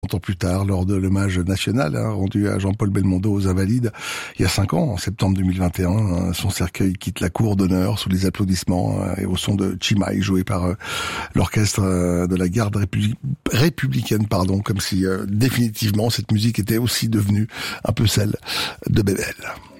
Longtemps plus tard, lors de l'hommage national rendu à Jean-Paul Belmondo aux Invalides, il y a 5 ans, en septembre 2021, son cercueil quitte la cour d'honneur sous les applaudissements et au son de Chimay, joué par l'orchestre de la garde républicaine, comme si définitivement cette musique était aussi devenue un peu celle de Bébel.